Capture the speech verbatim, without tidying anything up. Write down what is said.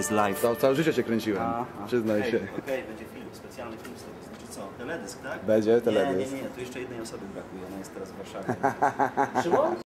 jest live. Całe, całe życie się kręciłem, A, a. przyznaj Okej, się. Okej, będzie film, specjalny film z tego. Znaczy co, teledysk, tak? Będzie Nie, teledysk. nie, nie, tu jeszcze jednej osoby brakuje, ona jest teraz w Warszawie. Szymon?